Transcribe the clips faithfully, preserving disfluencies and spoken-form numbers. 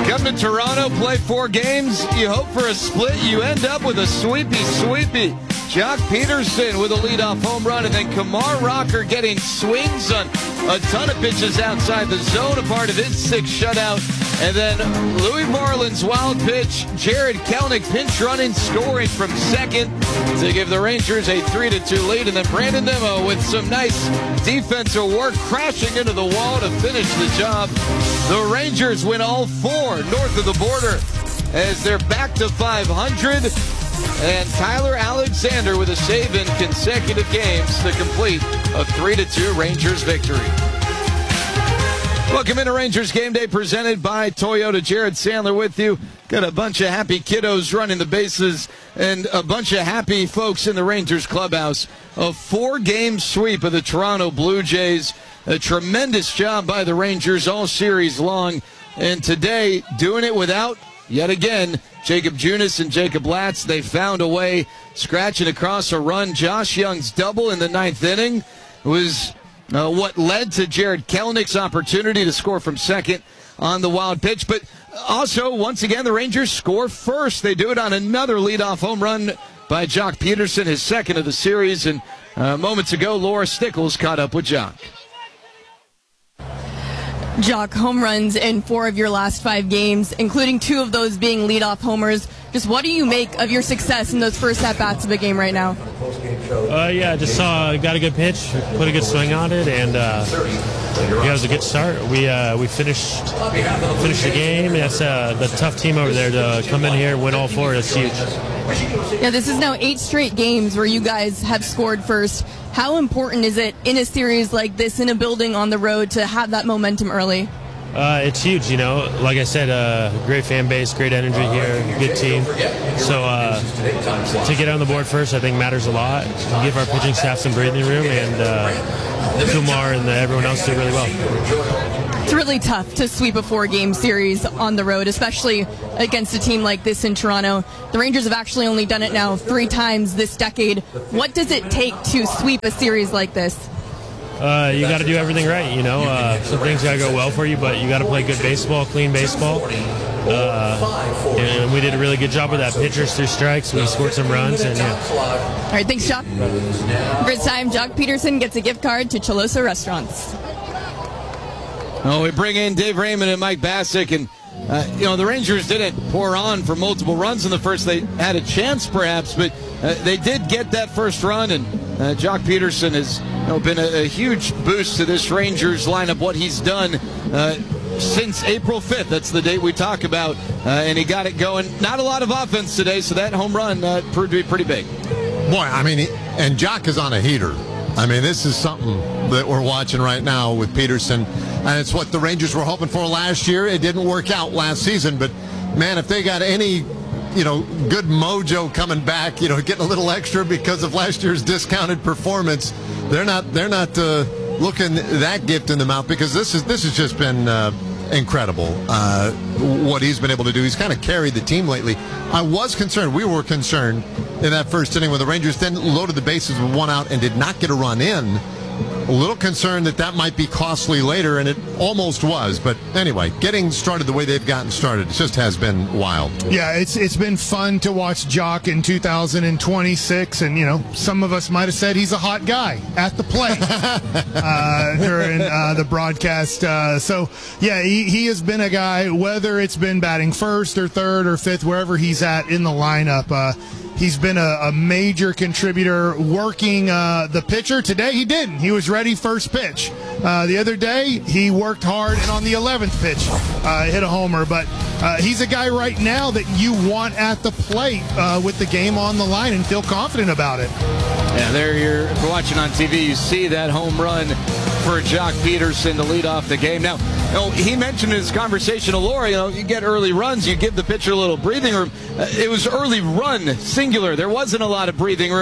Come to Toronto, play four games. You hope for a split. You end up with a sweepy, sweepy. Jock Peterson with a leadoff home run, and then Kumar Rocker getting swings on a ton of pitches outside the zone, a part of his sixth shutout. And then Louis Marlin's wild pitch, Jared Kelenic pinch running, scoring from second to give the Rangers a three to two lead. And then Brandon Nimmo with some nice defensive work, crashing into the wall to finish the job. The Rangers win all four north of the border as they're back to five hundred. And Tyler Alexander with a save in consecutive games to complete a three to two Rangers victory. Welcome into Rangers Game Day, presented by Toyota. Jared Sandler with you. Got a bunch of happy kiddos running the bases and a bunch of happy folks in the Rangers clubhouse. A four-game sweep of the Toronto Blue Jays. A tremendous job by the Rangers all series long. And today, doing it without, yet again, Jacob Junis and Jacob Latz. They found a way, scratching across a run. Josh Young's double in the ninth inning was uh, what led to Jared Kelenic's opportunity to score from second on the wild pitch. But also, once again, the Rangers score first. They do it on another leadoff home run by Jock Peterson, his second of the series. And uh, moments ago, Laura Stickles caught up with Jock. Jock, home runs in four of your last five games, including two of those being leadoff homers. Just what do you make of your success in those first at-bats of the game right now? Uh, yeah, just saw, got a good pitch, put a good swing on it, and uh, yeah, it was a good start. We uh, we finished finished the game. That's uh, the tough team over there to come in here and win all four. That's huge. Yeah, this is now eight straight games where you guys have scored first. How important is it in a series like this, in a building on the road, to have that momentum early? Uh, it's huge, you know. Like I said, uh, great fan base, great energy here, good team. So uh, to get on the board first, I think matters a lot. Give our pitching staff some breathing room, and uh, Kumar and the, everyone else do really well. It's really tough to sweep a four-game series on the road, especially against a team like this in Toronto. The Rangers have actually only done it now three times this decade. What does it take to sweep a series like this? Uh, you got to do everything right, you know. Uh, some things got to go well for you, but you got to play good baseball, clean baseball. Uh, and we did a really good job with that. Pitchers through strikes, we scored some runs, and yeah. All right, thanks, Jock. For his time, Jock Peterson gets a gift card to Chalosa Restaurants. Oh, we bring in Dave Raymond and Mike Bassick, and uh, you know the Rangers didn't pour on for multiple runs in the first. They had a chance, perhaps, but uh, they did get that first run, and uh, Jock Peterson has you know, been a, a huge boost to this Rangers lineup. What he's done uh, since April fifth, that's the date we talk about, uh, and he got it going. Not a lot of offense today, so that home run uh, proved to be pretty big. Boy, I mean, he, and Jock is on a heater. I mean, this is something that we're watching right now with Peterson, and it's what the Rangers were hoping for last year. It didn't work out last season, but, man, if they got any, you know, good mojo coming back, you know, getting a little extra because of last year's discounted performance, they're not they're not uh, looking that gift in the mouth, because this is this has just been uh, incredible uh, what he's been able to do. He's kind of carried the team lately. I was concerned. We were concerned in that first inning when the Rangers then loaded the bases with one out and did not get a run in. A little concerned that that might be costly later, and it almost was. But anyway, getting started the way they've gotten started, it just has been wild. Yeah, it's it's been fun to watch Jock in two thousand twenty-six, and, you know, some of us might have said he's a hot guy at the plate uh, during uh, the broadcast. Uh, so, yeah, he, he has been a guy, whether it's been batting first or third or fifth, wherever he's at in the lineup, uh, he's been a, a major contributor working uh, the pitcher. Today he didn't. He was ready first pitch. Uh, the other day he worked hard, and on the eleventh pitch uh, hit a homer. But uh, he's a guy right now that you want at the plate uh, with the game on the line and feel confident about it. Yeah, there you're if you're watching on T V, you see that home run for Jock Peterson to lead off the game. Now, you know, he mentioned in his conversation to Laura, you know, you get early runs, you give the pitcher a little breathing room. Uh, it was early run, singular. There wasn't a lot of breathing room.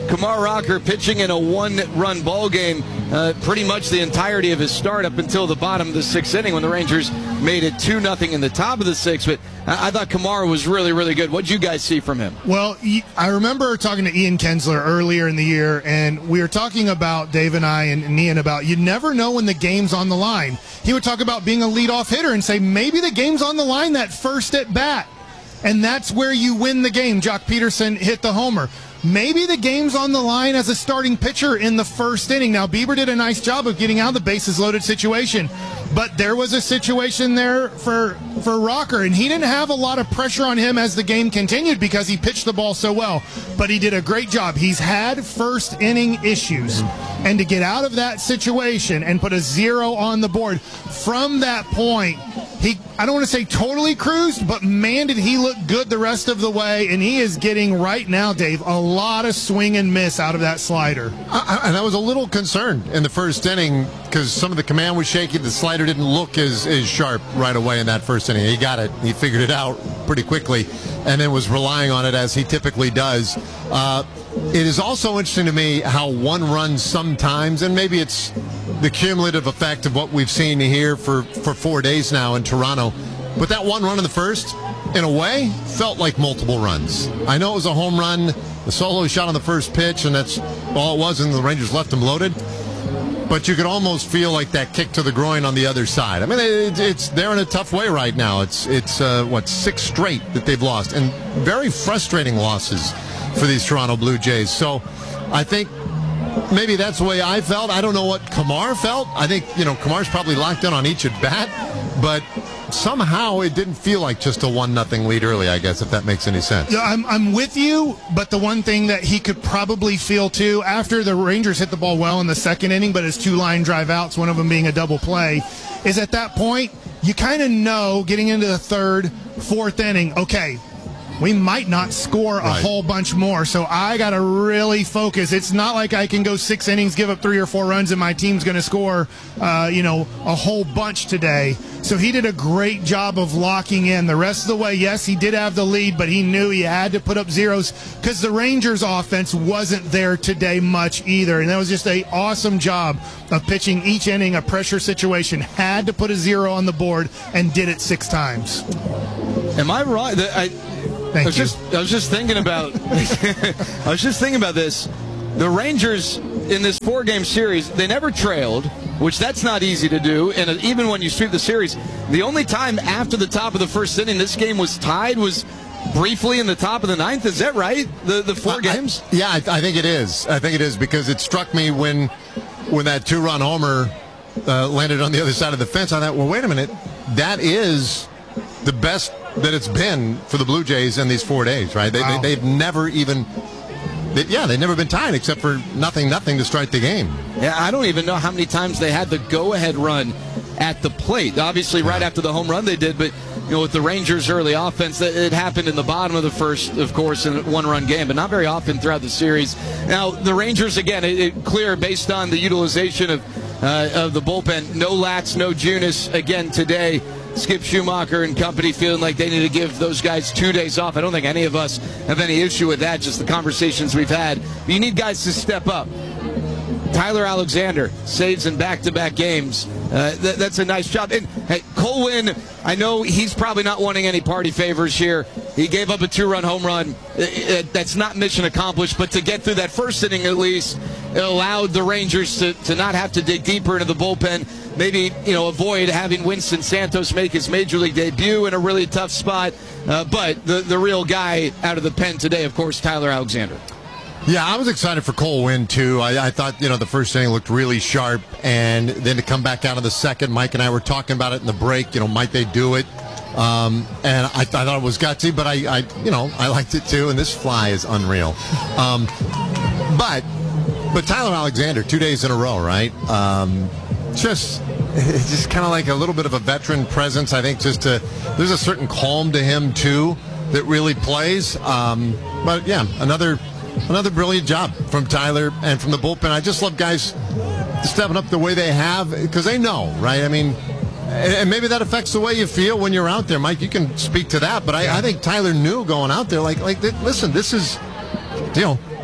Kumar Rocker pitching in a one-run ball game uh, pretty much the entirety of his start up until the bottom of the sixth inning when the Rangers made it two nothing in the top of the sixth. But I, I thought Kumar was really, really good. What did you guys see from him? Well, I remember talking to Ian Kinsler earlier in the year, and we were talking about, Dave and I and Ian, about you never know when the game's on the line. He would talk about being a leadoff hitter and say maybe the game's on the line that first at bat, and that's where you win the game. Jock Peterson hit the homer. Maybe the game's on the line as a starting pitcher in the first inning. Now, Bieber did a nice job of getting out of the bases loaded situation, but there was a situation there for for Rocker, and he didn't have a lot of pressure on him as the game continued because he pitched the ball so well, but he did a great job. He's had first inning issues, and to get out of that situation and put a zero on the board, from that point, he, I don't want to say totally cruised, but man, did he look good the rest of the way, and he is getting right now, Dave, a lot of swing and miss out of that slider. I, I, and I was a little concerned in the first inning because some of the command was shaky. The slider didn't look as, as sharp right away in that first inning. He got it. He figured it out pretty quickly and then was relying on it as he typically does. Uh, it is also interesting to me how one run sometimes, and maybe it's the cumulative effect of what we've seen here for, for four days now in Toronto, but that one run in the first, in a way, felt like multiple runs. I know it was a home run, the solo shot on the first pitch, and that's all it was, and the Rangers left him loaded. But you could almost feel like that kick to the groin on the other side. I mean, it, it's they're in a tough way right now. It's, it's uh, what, six straight that they've lost, and very frustrating losses for these Toronto Blue Jays. So I think maybe that's the way I felt. I don't know what Kumar felt. I think, you know, Kumar's probably locked in on each at bat, but somehow it didn't feel like just a one nothing lead early, I guess, if that makes any sense. Yeah, I'm, I'm with you, but the one thing that he could probably feel, too, after the Rangers hit the ball well in the second inning, but his two line drive outs, one of them being a double play, is at that point, you kind of know, getting into the third, fourth inning, okay, we might not score a right. whole bunch more, so I got to really focus. It's not like I can go six innings, give up three or four runs, and my team's going to score, uh, you know, a whole bunch today. So he did a great job of locking in. The rest of the way, yes, he did have the lead, but he knew he had to put up zeros because the Rangers' offense wasn't there today much either, and that was just an awesome job of pitching each inning a pressure situation. Had to put a zero on the board and did it six times. Am I right? I, Thank I was you. just I was just thinking about I was just thinking about this. The Rangers in this four-game series, they never trailed, which that's not easy to do. And even when you sweep the series, the only time after the top of the first inning this game was tied was briefly in the top of the ninth. Is that right? The the four games? I, yeah, I, I think it is. I think it is because it struck me when when that two-run homer uh, landed on the other side of the fence. I thought, well, wait a minute, that is the best that it's been for the Blue Jays in these four days, right? They, Wow. they, they've never even, they, yeah, they've never been tied except for nothing, nothing to start the game. Yeah, I don't even know how many times they had the go-ahead run at the plate. Obviously, right after the home run they did, but you know, with the Rangers' early offense, it happened in the bottom of the first, of course, in a one-run game, but not very often throughout the series. Now, the Rangers, again, it, it clear based on the utilization of uh, of the bullpen. No Latz, no Junis again today. Skip Schumacher and company feeling like they need to give those guys two days off. I don't think any of us have any issue with that, just the conversations we've had. But you need guys to step up. Tyler Alexander saves in back-to-back games. Uh, th- that's a nice job. And hey, Cole Winn, I know he's probably not wanting any party favors here. He gave up a two-run home run. It, it, that's not mission accomplished, but to get through that first inning at least, it allowed the Rangers to, to not have to dig deeper into the bullpen. Maybe, you know, avoid having Winston Santos make his major league debut in a really tough spot. Uh, but the, the real guy out of the pen today, of course, Tyler Alexander. Yeah, I was excited for Cole Winn, too. I, I thought, you know, the first inning looked really sharp, and then to come back out of the second, Mike and I were talking about it in the break, you know, might they do it? Um, and I, I thought it was gutsy, but I, I, you know, I liked it, too, and this fly is unreal. Um, but, but Tyler Alexander, two days in a row, right? Um, just... It's just kind of like a little bit of a veteran presence. I think just to, there's a certain calm to him, too, that really plays. Um, but, yeah, another another brilliant job from Tyler and from the bullpen. I just love guys stepping up the way they have because they know, right? I mean, and maybe that affects the way you feel when you're out there. Mike, you can speak to that. But I, I think Tyler knew going out there, like, like listen, this is, you know,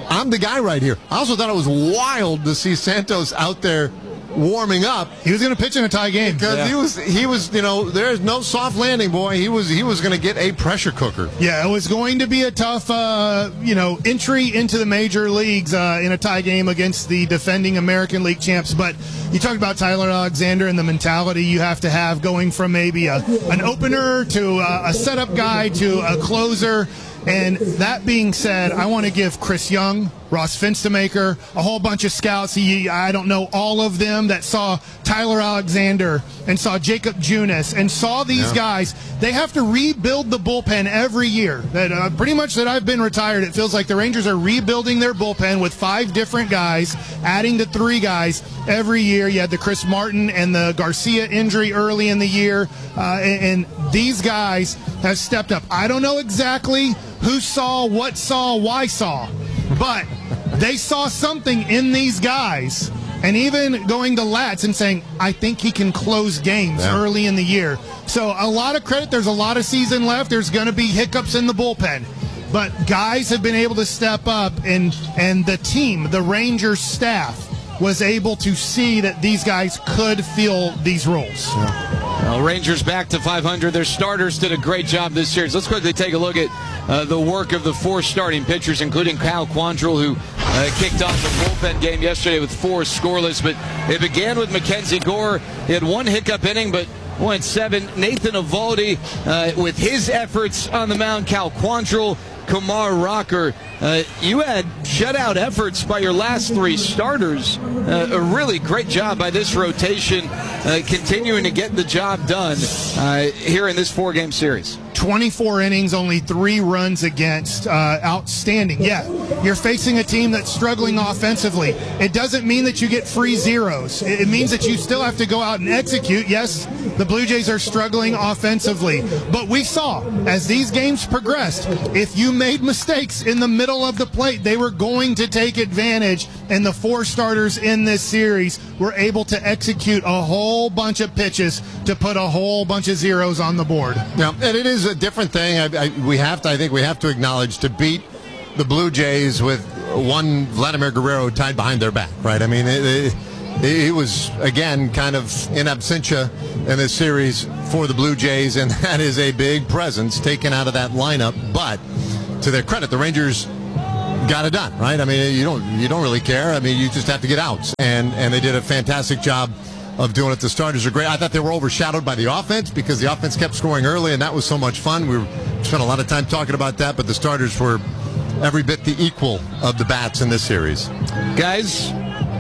I'm the guy right here. I also thought it was wild to see Santos out there warming up. He was going to pitch in a tie game because yeah. he was he was you know there's no soft landing, boy. He was he was going to get a pressure cooker. Yeah, it was going to be a tough uh, you know entry into the major leagues uh, in a tie game against the defending American League champs. But you talked about Tyler Alexander and the mentality you have to have going from maybe a, an opener to a, a setup guy to a closer. And that being said, I want to give Chris Young, Ross Finstamaker, a whole bunch of scouts. He, I don't know all of them that saw Tyler Alexander and saw Jacob Junis and saw these yeah. guys. They have to rebuild the bullpen every year. That uh, pretty much that I've been retired, it feels like the Rangers are rebuilding their bullpen with five different guys, adding to three guys every year. You had the Chris Martin and the Garcia injury early in the year, uh, and, and these guys have stepped up. I don't know exactly who saw, what saw, why saw, but they saw something in these guys. And even going to Latz and saying, I think he can close games yeah. early in the year. So a lot of credit. There's a lot of season left. There's going to be hiccups in the bullpen. But guys have been able to step up, and, and the team, the Rangers staff, was able to see that these guys could fill these roles. Yeah. Well, Rangers back to five hundred. Their starters did a great job this series. Let's quickly take a look at uh, the work of the four starting pitchers, including Cal Quantrill, who uh, kicked off the bullpen game yesterday with four scoreless. But it began with Mackenzie Gore. He had one hiccup inning, but went seven. Nathan Eovaldi uh, with his efforts on the mound. Cal Quantrill, Kumar Rocker. Uh, you had shutout efforts by your last three starters. Uh, a really great job by this rotation, uh, continuing to get the job done uh, here in this four-game series. twenty-four innings, only three runs against. Uh, outstanding. Yeah, you're facing a team that's struggling offensively. It doesn't mean that you get free zeros. It means that you still have to go out and execute. Yes, the Blue Jays are struggling offensively, but we saw as these games progressed, if you made mistakes in the middle of the plate, they were going to take advantage, and the four starters in this series were able to execute a whole bunch of pitches to put a whole bunch of zeros on the board. Yeah, and it is a different thing. I, I, we have to, I think we have to acknowledge, to beat the Blue Jays with one Vladimir Guerrero tied behind their back, right? I mean, it, it, it was, again, kind of in absentia in this series for the Blue Jays, and that is a big presence taken out of that lineup. But to their credit, the Rangers got it done, right? I mean, you don't you don't really care. I mean, you just have to get outs, and and they did a fantastic job of doing it. The starters are great. I thought they were overshadowed by the offense because the offense kept scoring early, and that was so much fun. We spent a lot of time talking about that, but the starters were every bit the equal of the bats in this series. Guys,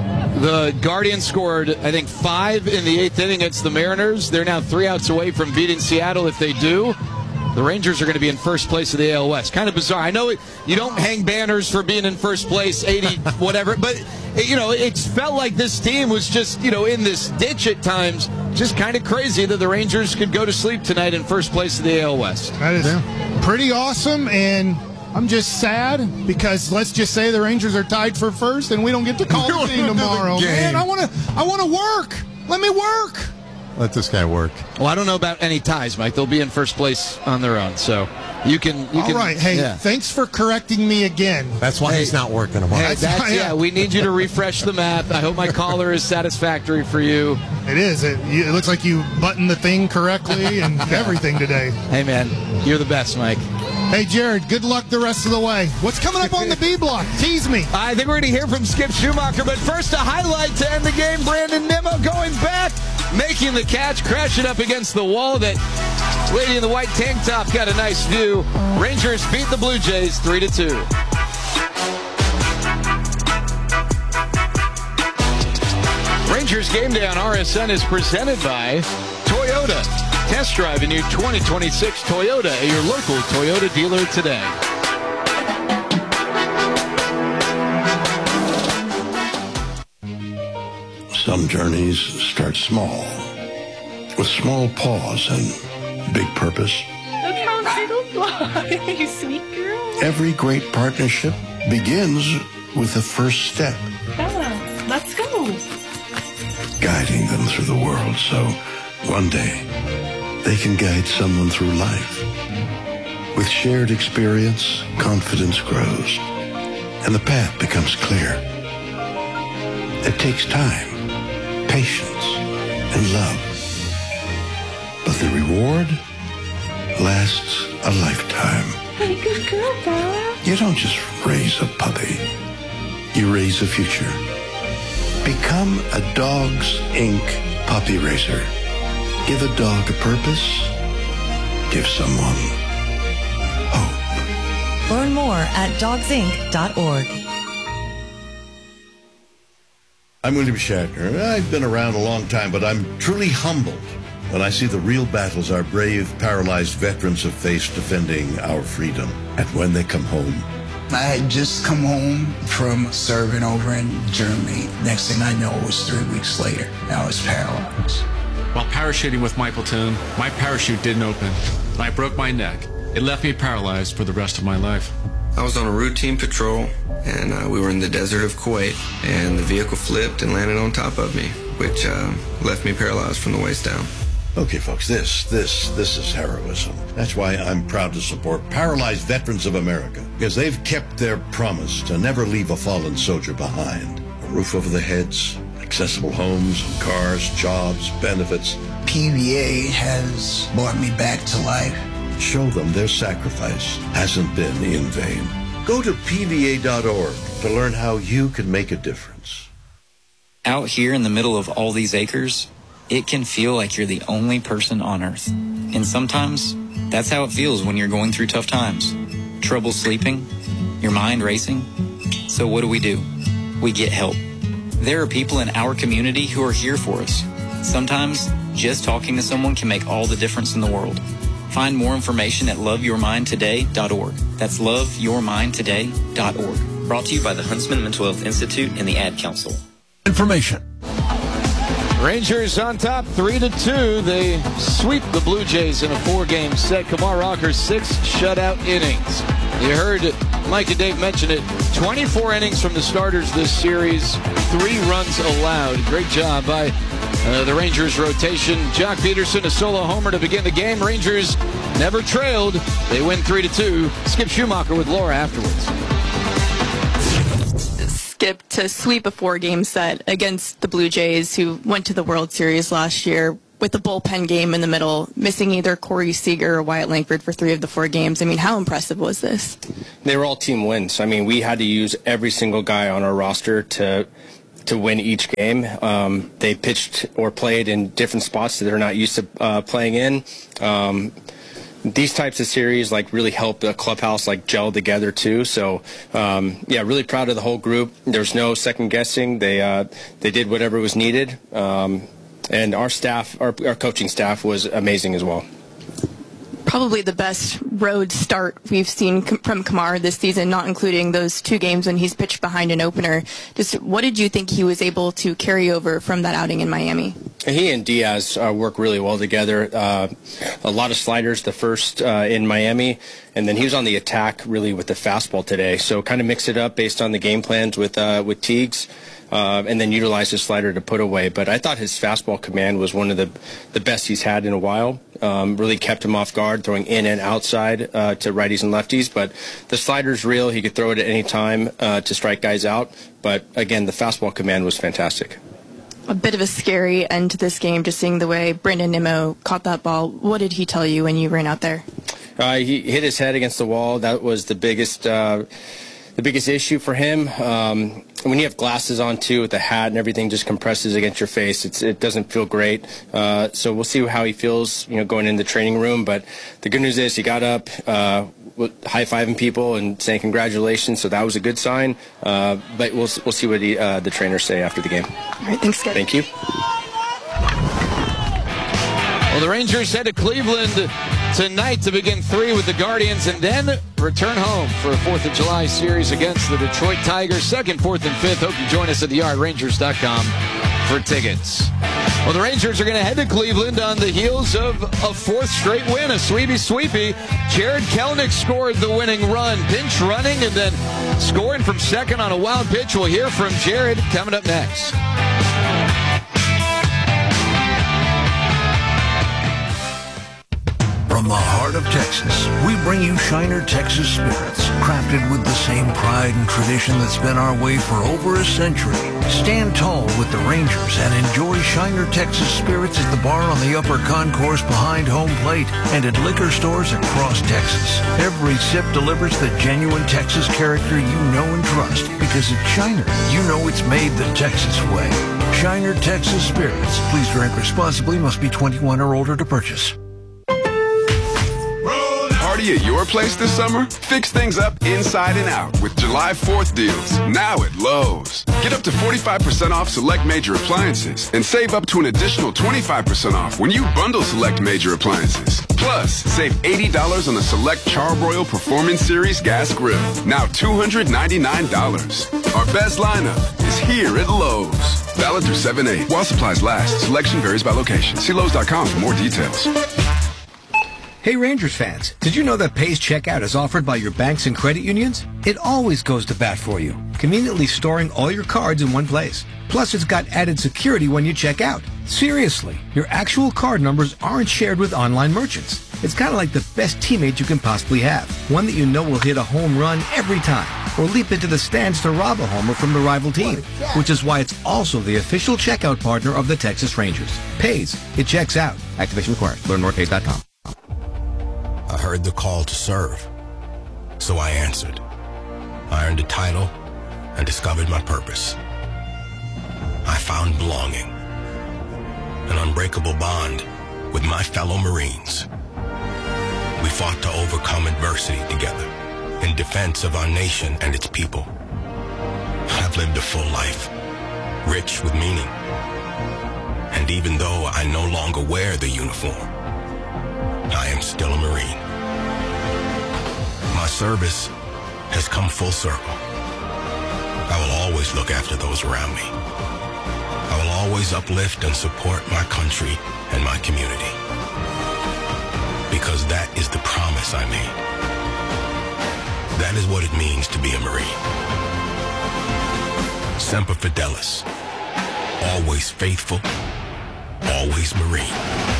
the Guardians scored, I think, five in the eighth inning against the Mariners. They're now three outs away from beating Seattle. If they do, the Rangers are going to be in first place of the A L West. Kind of bizarre. I know it, you don't hang banners for being in first place, eighty, whatever, but, you know, it's felt like this team was just, you know, in this ditch at times. Just kind of crazy that the Rangers could go to sleep tonight in first place of the A L West. That is yeah. pretty awesome, and I'm just sad because let's just say the Rangers are tied for first, and we don't get to call the game tomorrow. Man, I want to, I want to work. Let me work. Let this guy work. Well, I don't know about any ties, Mike. They'll be in first place on their own, so you can. You All can, right. Hey, yeah. thanks for correcting me again. That's why hey, he's not working tomorrow. Hey, that's, yeah, we need you to refresh the math. I hope my caller is satisfactory for you. It is. It, it looks like you buttoned the thing correctly and everything today. Hey, man, you're the best, Mike. Hey, Jared, good luck the rest of the way. What's coming up on the B block? Tease me. I think we're going to hear from Skip Schumacher, but first a highlight to end the game. Brandon Nimmo going back, making the catch, crashing up against the wall. That lady in the white tank top got a nice view. Rangers beat the Blue Jays three to two. Rangers Game Day on R S N is presented by Toyota. Test drive a new twenty twenty-six Toyota at your local Toyota dealer today. Some journeys start small, with small pause and big purpose. Look how little fly, you sweet girl. Every great partnership begins with the first step. Bella, let's go. Guiding them through the world so one day they can guide someone through life. With shared experience, confidence grows. and the path becomes clear. It takes time, patience, and love. But the reward lasts a lifetime. Hey, good girl, Bella. You don't just raise a puppy. You raise a future. Become a Dogs Incorporated puppy raiser. Give a dog a purpose. Give someone hope. Learn more at dogs inc dot org. I'm William Shatner. I've been around a long time, but I'm truly humbled when I see the real battles our brave, paralyzed veterans have faced defending our freedom. And when they come home, I had just come home from serving over in Germany. Next thing I know, it was three weeks later. I was paralyzed. While parachuting with my platoon, my parachute didn't open, and I broke my neck. It left me paralyzed for the rest of my life. I was on a routine patrol, and uh, we were in the desert of Kuwait, and the vehicle flipped and landed on top of me, which uh, left me paralyzed from the waist down. okay, folks, this, this, this is heroism. That's why I'm proud to support Paralyzed Veterans of America, because they've kept their promise to never leave a fallen soldier behind. A roof over their heads, accessible homes, cars, jobs, benefits. P V A has brought me back to life. Show them their sacrifice hasn't been in vain. Go to P V A dot org to learn how you can make a difference. Out here in the middle of all these acres, it can feel like you're the only person on earth. And sometimes, that's how it feels when you're going through tough times. Trouble sleeping, your mind racing. So what do we do? We get help. There are people in our community who are here for us. Sometimes, just talking to someone can make all the difference in the world. Find more information at love your mind today dot org. That's love your mind today dot org. Brought to you by the Huntsman Mental Health Institute and the Ad Council. Information. Rangers on top, three to two. They sweep the Blue Jays in a four-game set. Kumar Rocker, six shutout innings. You heard Mike and Dave mention it. twenty-four innings from the starters this series. Three runs allowed. Great job by uh, the Rangers rotation. Jock Peterson, a solo homer to begin the game. Rangers never trailed. They win three to two. Skip Schumacher with Laura afterwards. Skip to sweep a four-game set against the Blue Jays, who went to the World Series last year with the bullpen game in the middle, missing either Corey Seager or Wyatt Langford for three of the four games. I mean, how impressive was this? They were all team wins. I mean, we had to use every single guy on our roster to to win each game. Um, they pitched or played in different spots that they're not used to uh, playing in. Um, These types of series like really help the clubhouse like gel together too. So um, yeah, really proud of the whole group. There's no second guessing. They uh, they did whatever was needed, um, and our staff, our, our coaching staff, was amazing as well. Probably the best road start we've seen from Kumar this season, not including those two games when he's pitched behind an opener. Just what did you think he was able to carry over from that outing in Miami? He and Diaz uh, work really well together. Uh, a lot of sliders the first uh, in Miami, and then he was on the attack really with the fastball today. So kind of mix it up based on the game plans with uh, with Teagues. Uh, and then utilize his slider to put away. But I thought his fastball command was one of the, the best he's had in a while. Um, really kept him off guard, throwing in and outside uh, to righties and lefties. But the slider's real. He could throw it at any time uh, to strike guys out. But, again, the fastball command was fantastic. A bit of a scary end to this game, just seeing the way Brandon Nimmo caught that ball. What did he tell you when you ran out there? Uh, he hit his head against the wall. That was the biggest uh, the biggest issue for him. Um, when you have glasses on too, with the hat and everything just compresses against your face, it's, it doesn't feel great. Uh, so we'll see how he feels, you know, going in the training room. But the good news is he got up, uh, high-fiving people and saying congratulations. So that was a good sign. Uh, but we'll we'll see what he, uh, the trainers say after the game. All right, thanks, Skip. Thank you. Well, the Rangers head to Cleveland tonight to begin three with the Guardians and then return home for a fourth of July series against the Detroit Tigers. Second, fourth, and fifth. Hope you join us at the yard, rangers dot com, for tickets. Well, the Rangers are going to head to Cleveland on the heels of a fourth straight win, a sweepy sweepy. Jared Kelenic scored the winning run, pinch running, and then scoring from second on a wild pitch. We'll hear from Jared coming up next. From the heart of Texas, we bring you Shiner Texas Spirits, crafted with the same pride and tradition that's been our way for over a century. Stand tall with the Rangers and enjoy Shiner Texas Spirits at the bar on the upper concourse behind home plate and at liquor stores across Texas. Every sip delivers the genuine Texas character you know and trust, because at Shiner, you know it's made the Texas way. Shiner Texas Spirits. Please drink responsibly. Must be twenty-one or older to purchase. Party at your place this summer? Fix things up inside and out with July fourth deals, now at Lowe's. Get up to forty-five percent off select major appliances and save up to an additional twenty-five percent off when you bundle select major appliances. Plus, save eighty dollars on the select Charbroil Performance Series gas grill, now two hundred ninety-nine dollars. Our best lineup is here at Lowe's. Valid through seven eight. While supplies last, selection varies by location. See Lowe's dot com for more details. Hey Rangers fans, did you know that Pays Checkout is offered by your banks and credit unions? It always goes to bat for you, conveniently storing all your cards in one place. Plus, it's got added security when you check out. Seriously, your actual card numbers aren't shared with online merchants. It's kind of like the best teammate you can possibly have. One that you know will hit a home run every time, or leap into the stands to rob a homer from the rival team, which is why it's also the official checkout partner of the Texas Rangers. Pays. It checks out. Activation required. Learn more at pays dot com. I heard the call to serve, so I answered. I earned a title and discovered my purpose. I found belonging, an unbreakable bond with my fellow Marines. We fought to overcome adversity together in defense of our nation and its people. I've lived a full life, rich with meaning. And even though I no longer wear the uniform, I am still a Marine. My service has come full circle. I will always look after those around me. I will always uplift and support my country and my community. Because that is the promise I made. That is what it means to be a Marine. Semper Fidelis. Always faithful. Always Marine.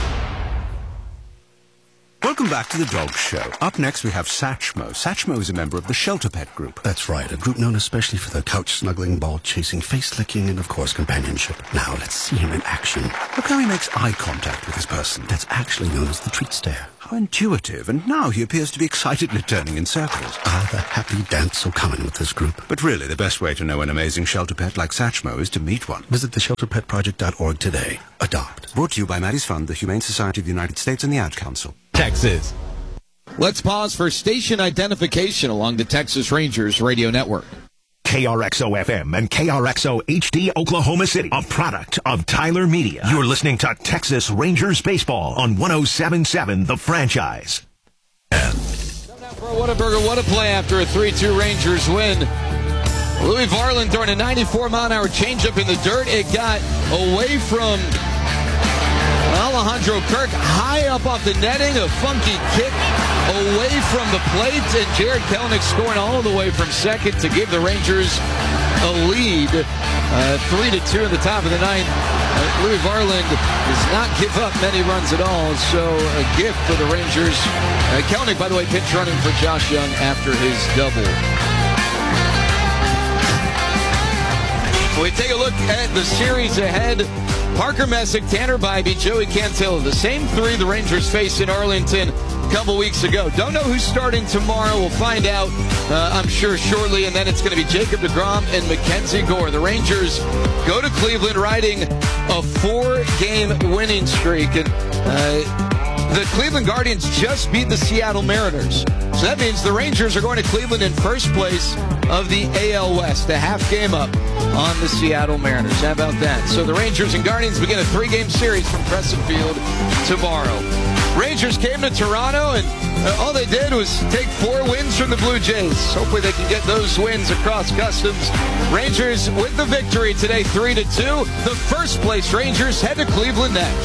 Welcome back to The Dog Show. Up next, we have Satchmo. Satchmo is a member of the Shelter Pet Group. That's right, a group known especially for their couch-snuggling, ball-chasing, face-licking, and, of course, companionship. Now, let's see him in action. Look how he makes eye contact with his person. That's actually known as the treat stare. How intuitive, and now he appears to be excitedly turning in circles. Ah, the happy dance so common with this group. But really, the best way to know an amazing shelter pet like Satchmo is to meet one. Visit the shelter pet project dot org today. Adopt. Brought to you by Maddie's Fund, the Humane Society of the United States, and the Ad Council. Texas. Let's pause for station identification along the Texas Rangers radio network. K R X O F M and K R X O H D Oklahoma City, a product of Tyler Media. You're listening to Texas Rangers Baseball on one oh seven point seven The Franchise. For Whataburger, what a play after a three two Rangers win. Louis Varland throwing a ninety-four mile an hour changeup in the dirt. It got away from Alejandro Kirk, high up off the netting, a funky kick away from the plate, and Jared Kelenic scoring all the way from second to give the Rangers a lead, uh, three to two in the top of the ninth. Uh, Louis Varland does not give up many runs at all, so a gift for the Rangers. Uh, Kelenic, by the way, pinch running for Josh Young after his double. We take a look at the series ahead. Parker Messick, Tanner Bybee, Joey Cantillo, the same three the Rangers faced in Arlington a couple weeks ago. Don't know who's starting tomorrow. We'll find out, uh, I'm sure, shortly. And then it's going to be Jacob deGrom and Mackenzie Gore. The Rangers go to Cleveland riding a four-game winning streak. And uh, the Cleveland Guardians just beat the Seattle Mariners. So that means the Rangers are going to Cleveland in first place of the A L West, a half game up on the Seattle Mariners. How about that? So the Rangers and Guardians begin a three-game series from Crescent Field tomorrow. Rangers came to Toronto, and uh, all they did was take four wins from the Blue Jays. Hopefully they can get those wins across customs. Rangers with the victory today, three to two. The first-place Rangers head to Cleveland next.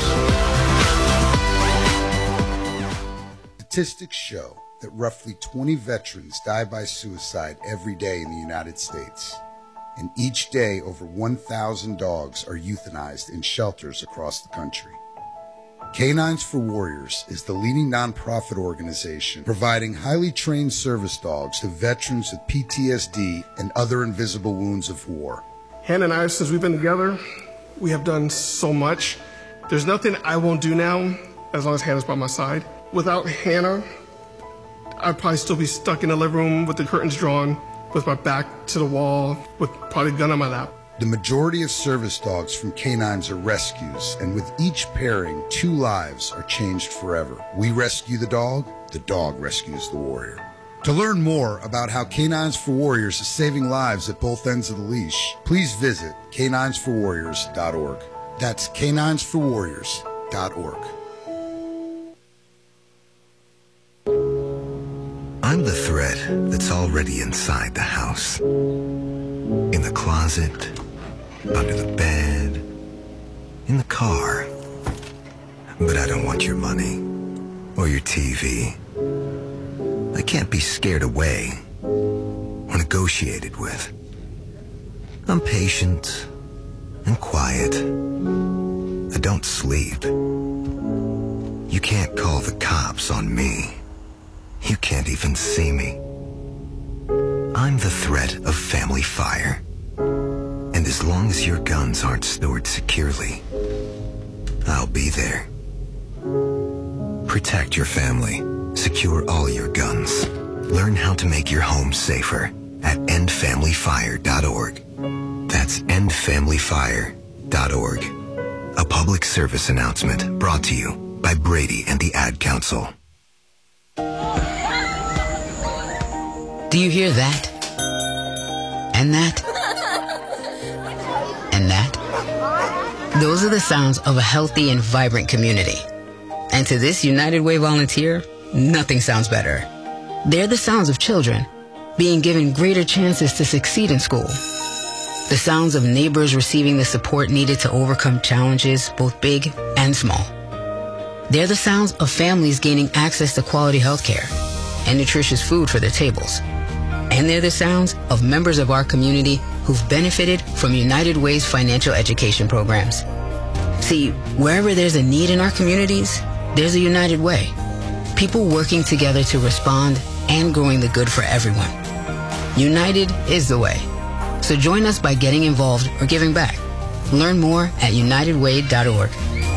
Statistics show that roughly twenty veterans die by suicide every day in the United States. And each day, over one thousand dogs are euthanized in shelters across the country. Canines for Warriors is the leading nonprofit organization providing highly trained service dogs to veterans with P T S D and other invisible wounds of war. Hannah and I, since we've been together, we have done so much. There's nothing I won't do now as long as Hannah's by my side. Without Hannah, I'd probably still be stuck in the living room with the curtains drawn, with my back to the wall, with probably a gun on my lap. The majority of service dogs from Canines are rescues, and with each pairing, two lives are changed forever. We rescue the dog, the dog rescues the warrior. To learn more about how Canines for Warriors is saving lives at both ends of the leash, please visit canines for warriors dot org. That's canines for warriors dot org. I'm the thread that's already inside the house. In the closet, under the bed, in the car. But I don't want your money or your T V. I can't be scared away or negotiated with. I'm patient and quiet. I don't sleep. You can't call the cops on me. You can't even see me. I'm the threat of family fire. And as long as your guns aren't stored securely, I'll be there. Protect your family. Secure all your guns. Learn how to make your home safer at end family fire dot org. That's end family fire dot org. A public service announcement brought to you by Brady and the Ad Council. Do you hear that? And that? And that? Those are the sounds of a healthy and vibrant community. And to this United Way volunteer, nothing sounds better. They're the sounds of children being given greater chances to succeed in school. The sounds of neighbors receiving the support needed to overcome challenges, both big and small. They're the sounds of families gaining access to quality health care and nutritious food for their tables. And they're the sounds of members of our community who've benefited from United Way's financial education programs. See, wherever there's a need in our communities, there's a United Way. People working together to respond and growing the good for everyone. United is the way. So join us by getting involved or giving back. Learn more at united way dot org.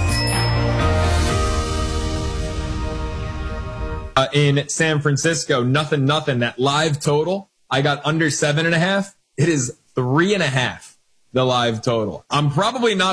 Uh, in San Francisco, nothing, nothing. That live total, I got under seven and a half. It is three and a half, the live total. I'm probably not